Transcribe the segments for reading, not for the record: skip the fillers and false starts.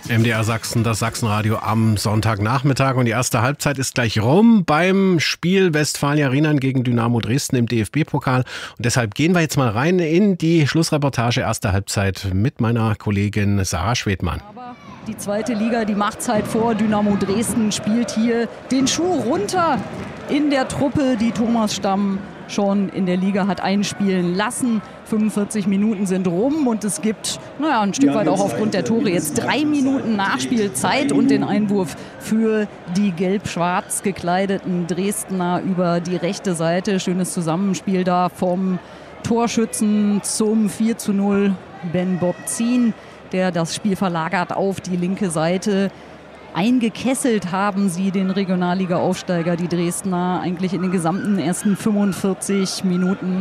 MDR Sachsen, das Sachsenradio am Sonntagnachmittag, und die erste Halbzeit ist gleich rum beim Spiel Westfalia Rienan gegen Dynamo Dresden im DFB-Pokal. Und deshalb gehen wir jetzt mal rein in die Schlussreportage erste Halbzeit mit meiner Kollegin Sarah Schwedmann. Aber die zweite Liga, die macht's halt vor. Dynamo Dresden spielt hier den Schuh runter in der Truppe, die Thomas Stamm schon in der Liga hat einspielen lassen. 45 Minuten sind rum und es gibt ein Stück weit auch aufgrund der Tore jetzt 3 Minuten Nachspielzeit und den Einwurf für die gelb-schwarz gekleideten Dresdner über die rechte Seite. Schönes Zusammenspiel da vom Torschützen zum 4:0 Ben Bobzin, der das Spiel verlagert auf die linke Seite. Eingekesselt haben sie den Regionalliga-Aufsteiger, die Dresdner, eigentlich in den gesamten ersten 45 Minuten.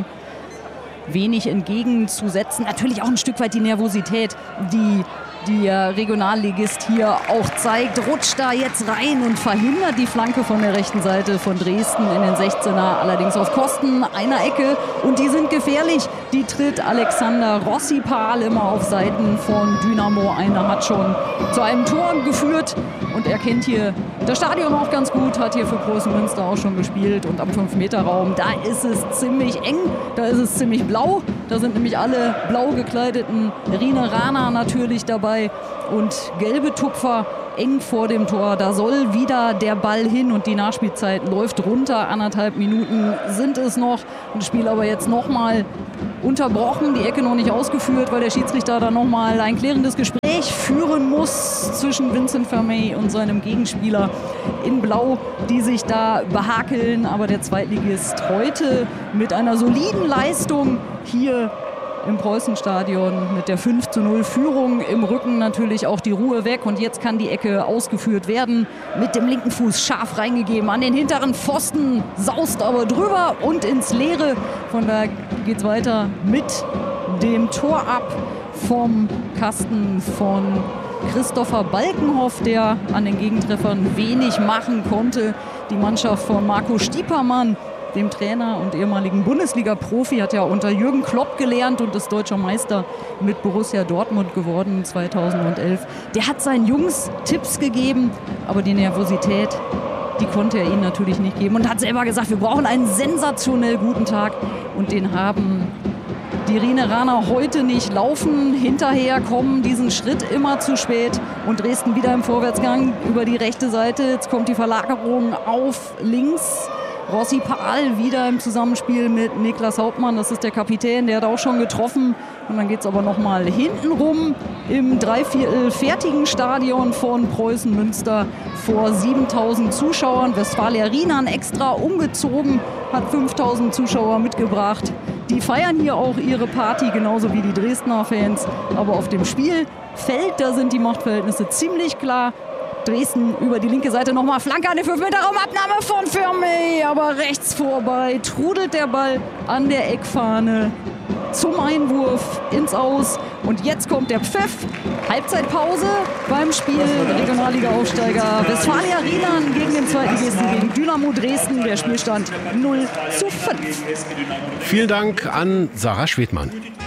Wenig entgegenzusetzen. Natürlich auch ein Stück weit die Nervosität, die der Regionalligist hier auch zeigt. Rutscht da jetzt rein und verhindert die Flanke von der rechten Seite von Dresden in den 16er. Allerdings auf Kosten einer Ecke. Und die sind gefährlich. Die tritt Alexander Rossipal immer auf Seiten von Dynamo. Einer hat schon zu einem Tor geführt. Und er kennt hier das Stadion auch ganz gut, hat hier für Preußen Münster auch schon gespielt. Und am 5-Meter-Raum, da ist es ziemlich eng, da ist es ziemlich blau. Da sind nämlich alle blau gekleideten Rieneraner natürlich dabei. Und gelbe Tupfer eng vor dem Tor. Da soll wieder der Ball hin und die Nachspielzeit läuft runter. 1,5 Minuten sind es noch. Und das Spiel aber jetzt nochmal unterbrochen. Die Ecke noch nicht ausgeführt, weil der Schiedsrichter da nochmal ein klärendes Gespräch führen muss zwischen Vincent Vermey und seinem Gegenspieler in Blau, die sich da behakeln. Aber der Zweitligist heute mit einer soliden Leistung hier im Preußenstadion mit der 5:0 Führung im Rücken natürlich auch die Ruhe weg. Und jetzt kann die Ecke ausgeführt werden. Mit dem linken Fuß scharf reingegeben an den hinteren Pfosten, saust aber drüber und ins Leere. Von da geht's weiter mit dem Tor ab vom Kasten von Christopher Balkenhoff, der an den Gegentreffern wenig machen konnte. Die Mannschaft von Marco Stiepermann, dem Trainer und ehemaligen Bundesliga-Profi, hat ja unter Jürgen Klopp gelernt und ist deutscher Meister mit Borussia Dortmund geworden 2011. Der hat seinen Jungs Tipps gegeben, aber die Nervosität, die konnte er ihnen natürlich nicht geben und hat selber gesagt, wir brauchen einen sensationell guten Tag, und den haben die Rieneraner heute nicht. Laufen hinterher, kommen diesen Schritt immer zu spät und Dresden wieder im Vorwärtsgang über die rechte Seite. Jetzt kommt die Verlagerung auf links. Rossipal wieder im Zusammenspiel mit Niklas Hauptmann, das ist der Kapitän, der hat auch schon getroffen. Und dann geht es aber nochmal hinten rum im 3/4 fertigen Stadion von Preußen Münster vor 7.000 Zuschauern. Westfalia Rienan extra umgezogen, hat 5.000 Zuschauer mitgebracht. Die feiern hier auch ihre Party, genauso wie die Dresdner Fans. Aber auf dem Spielfeld, da sind die Machtverhältnisse ziemlich klar. Dresden über die linke Seite nochmal Flanke an den 5-Meter-Raum, Abnahme von Vermey, aber rechts vorbei trudelt der Ball an der Eckfahne zum Einwurf ins Aus. Und jetzt kommt der Pfiff. Halbzeitpause beim Spiel Regionalliga-Aufsteiger Westfalia Rienan gegen den Zweitligisten, gegen Dynamo Dresden. Der Spielstand 0:5. Vielen Dank an Sarah Schwedmann.